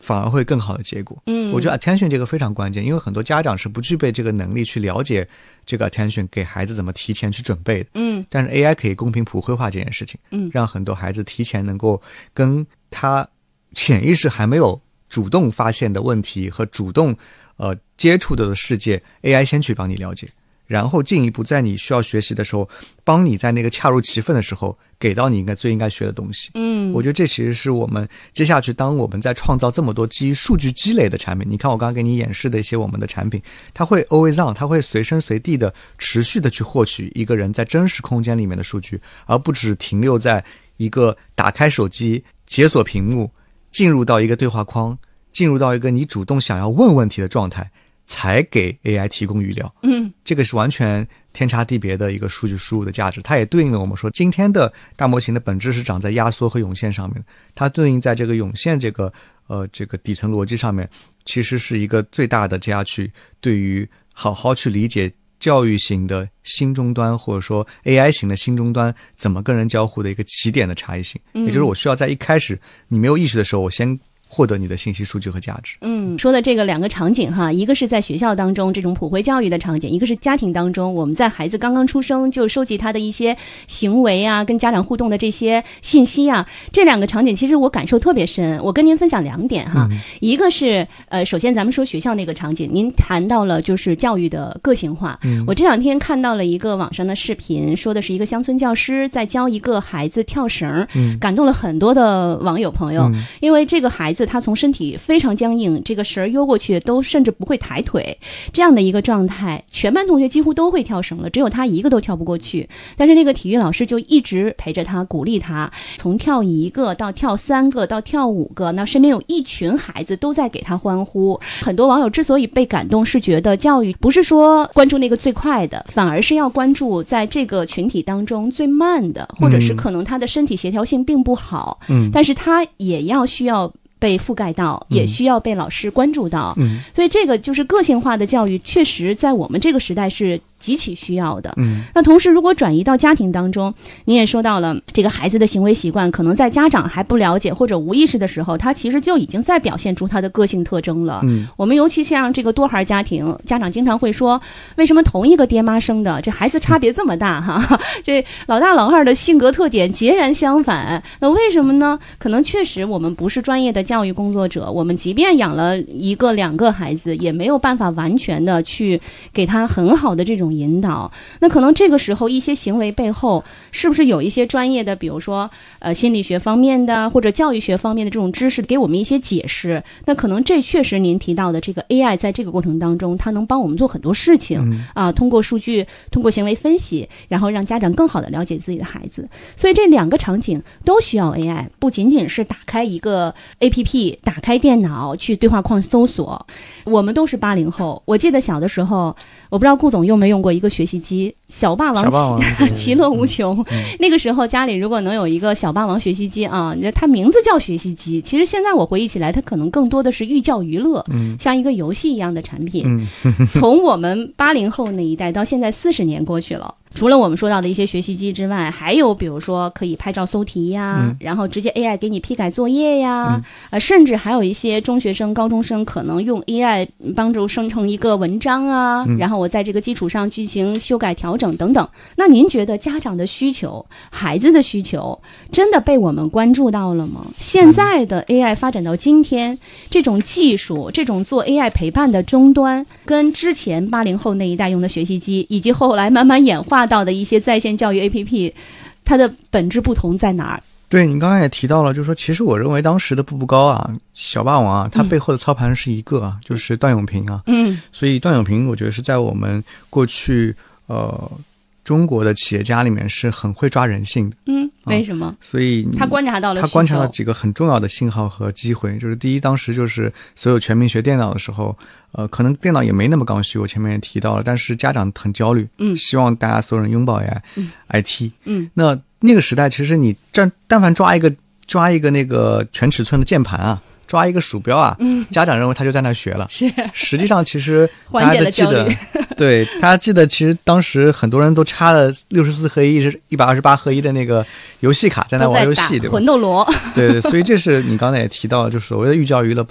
反而会更好的结果。我觉得 attention 这个非常关键，因为很多家长是不具备这个能力去了解这个 attention 给孩子怎么提前去准备的。但是 AI 可以公平普惠化这件事情，让很多孩子提前能够跟他潜意识还没有主动发现的问题和主动接触的世界 AI 先去帮你了解，然后进一步在你需要学习的时候帮你在那个恰如其分的时候给到你最应该学的东西。我觉得这其实是我们接下去当我们在创造这么多基于数据积累的产品，你看我刚刚给你演示的一些我们的产品，它会 always on， 它会随身随地的持续的去获取一个人在真实空间里面的数据，而不只停留在一个打开手机解锁屏幕进入到一个对话框，进入到一个你主动想要问问题的状态才给 AI 提供语料。这个是完全天差地别的一个数据输入的价值。它也对应了我们说今天的大模型的本质是长在压缩和涌现上面，它对应在这个涌现这个底层逻辑上面，其实是一个最大的接下去对于好好去理解教育型的新终端或者说 AI 型的新终端怎么跟人交互的一个起点的差异性。也就是我需要在一开始你没有意识的时候，我先获得你的信息数据和价值。 说的这个两个场景哈，一个是在学校当中这种普惠教育的场景，一个是家庭当中我们在孩子刚刚出生就收集他的一些行为啊，跟家长互动的这些信息啊，这两个场景其实我感受特别深。我跟您分享2点哈，一个是首先咱们说学校那个场景，您谈到了就是教育的个性化。我这2天看到了一个网上的视频，说的是一个乡村教师在教一个孩子跳绳，感动了很多的网友朋友。因为这个孩子他从身体非常僵硬，这个绳悠过去都甚至不会抬腿，这样的一个状态，全班同学几乎都会跳绳了，只有他一个都跳不过去。但是那个体育老师就一直陪着他，鼓励他，从跳1个到跳3个到跳5个，那身边有一群孩子都在给他欢呼。很多网友之所以被感动，是觉得教育不是说关注那个最快的，反而是要关注在这个群体当中最慢的，或者是可能他的身体协调性并不好，但是他也要需要被覆盖到，也需要被老师关注到。所以这个就是个性化的教育，确实在我们这个时代是极其需要的。那同时如果转移到家庭当中，你也说到了这个孩子的行为习惯，可能在家长还不了解或者无意识的时候，他其实就已经在表现出他的个性特征了。我们尤其像这个多孩家庭，家长经常会说，为什么同一个爹妈生的这孩子差别这么大哈？这老大老二的性格特点截然相反，那为什么呢？可能确实我们不是专业的教育工作者，我们即便养了1个2个孩子，也没有办法完全的去给他很好的这种引导。那可能这个时候一些行为背后是不是有一些专业的，比如说心理学方面的或者教育学方面的这种知识给我们一些解释。那可能这确实您提到的这个 AI 在这个过程当中它能帮我们做很多事情通过数据，通过行为分析，然后让家长更好的了解自己的孩子。所以这2个场景都需要 AI， 不仅仅是打开一个 APP， 打开电脑去对话框搜索。我们都是80后，我记得小的时候，我不知道顾总用没用过一个学习机，小霸王其乐无穷。那个时候家里如果能有一个小霸王学习机啊，它名字叫学习机，其实现在我回忆起来，它可能更多的是寓教于乐，像一个游戏一样的产品。从我们80后那一代到现在40年过去了，除了我们说到的一些学习机之外，还有比如说可以拍照搜题呀，然后直接 AI 给你批改作业呀，甚至还有一些中学生高中生可能用 AI 帮助生成一个文章啊，然后我在这个基础上进行修改调整等等。那您觉得家长的需求，孩子的需求真的被我们关注到了吗？现在的 AI 发展到今天，这种技术，这种做 AI 陪伴的终端，跟之前80后那一代用的学习机，以及后来慢慢演化到的一些在线教育 APP， 它的本质不同在哪儿？ 对，你刚才也提到了，就是说其实我认为当时的步步高啊，小霸王啊，它背后的操盘是一个啊，就是段永平啊。所以段永平我觉得是在我们过去中国的企业家里面是很会抓人性的。 为什么？ 所以他观察到了， 他观察到几个很重要的信号和机会。就是第一，当时就是所有全民学电脑的时候，可能电脑也没那么刚需，我前面也提到了，但是家长很焦虑，希望大家所有人拥抱 AI，IT。那个时代，其实你但凡抓一个那个全尺寸的键盘啊，抓一个鼠标啊，家长认为他就在那学了。是，实际上其实大家都记得，对，大家记得，其实当时很多人都插了64合一、128合一的那个游戏卡在那玩游戏，对吧？ 魂斗罗。 对，所以这是你刚才也提到了，就是所谓的寓教于乐。